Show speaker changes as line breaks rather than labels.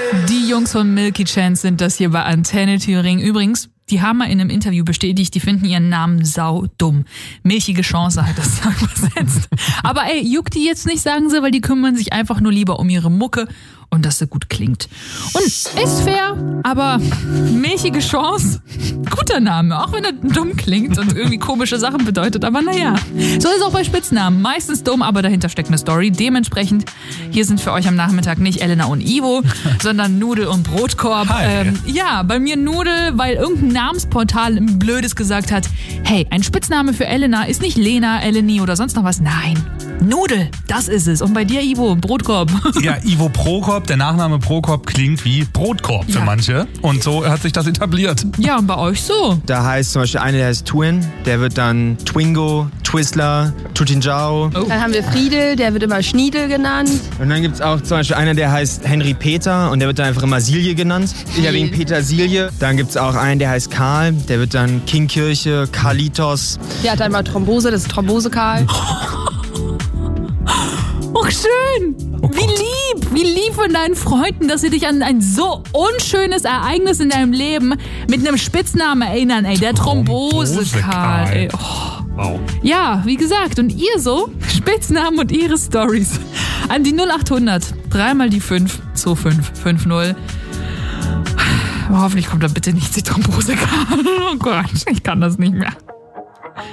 Die Jungs von Milky Chance sind das hier bei Antenne Thüringen. Übrigens, die haben mal in einem Interview bestätigt, die finden ihren Namen saudumm. Milchige Chance hat das übersetzt. Aber ey, juckt die jetzt nicht, sagen sie, weil die kümmern sich einfach nur lieber um ihre Mucke und dass sie gut klingt. Und ist fair, aber milchige Chance, guter Name, auch wenn er dumm klingt und irgendwie komische Sachen bedeutet, aber naja. So ist es auch bei Spitznamen. Meistens dumm, aber dahinter steckt eine Story. Dementsprechend, hier sind für euch am Nachmittag nicht Elena und Ivo, sondern Nudel und Brotkorb. Ja, bei mir Nudel, weil irgendein Namensportal ein Blödes gesagt hat, hey, ein Spitzname für Elena ist nicht Lena, Eleni oder sonst noch was. Nein, Nudel, das ist es. Und bei dir, Ivo, Brotkorb.
Ja, Ivo Prokop, der Nachname Prokop klingt wie Brotkorb für manche. Und so hat sich das etabliert.
Ja, und bei euch so?
Da heißt zum Beispiel einer, der heißt Twin, der wird dann Twingo, Twizzler, Tutinjau.
Dann haben wir Friedel, der wird immer Schniedel genannt.
Und dann gibt es auch zum Beispiel einer, der heißt Henry Peter und der wird dann einfach immer Silje genannt. Ja, wegen Petersilie. Dann gibt es auch einen, der heißt Karl, der wird dann Kingkirche, Carlitos.
Der hat dann mal Thrombose, das ist Thrombose-Karl.
Oh, schön! Wie lieb von deinen Freunden, dass sie dich an ein so unschönes Ereignis in deinem Leben mit einem Spitznamen erinnern, ey. Der Thrombose-Karl, ey. Oh.
Wow.
Ja, wie gesagt, und ihr so? Spitznamen und ihre Stories. An die 0800 3 mal die 5 2550. Hoffentlich kommt da bitte nicht die Thrombose-Karl. Oh Gott, ich kann das nicht mehr.